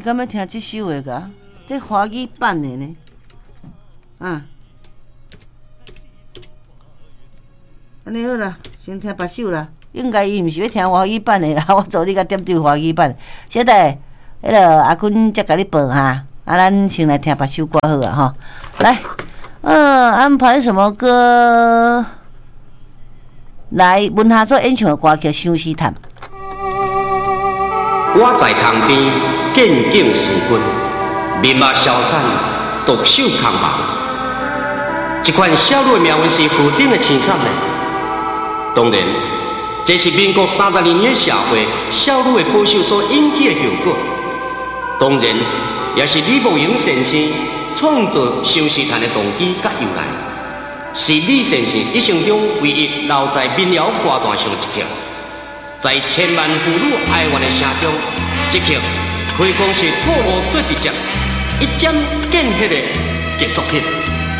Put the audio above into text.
敢要听这首的个？这华语版的呢？啊，安尼好啦，先听别首啦。应该伊毋是要听华语版的啦，我做你甲点对华语版。小弟，迄个阿坤才甲你报哈，咱先来听别首歌好啊哈。来，安排什么歌？来，文夏所演唱的歌曲《相思叹》。 我在塘边见景思君，面目消散，独守空房。这款小女的命运是负顶的凄惨呢。当然，这是民国32年的社会小女的保守所引起的后果。当然，也是李慕莹先生创作《相思叹》的动机甲由来，是李先生一生中唯一留在民谣歌坛上一曲。在千万妇女哀怨的声中，这曲可以讲是透露最直接、一针见血的杰作品。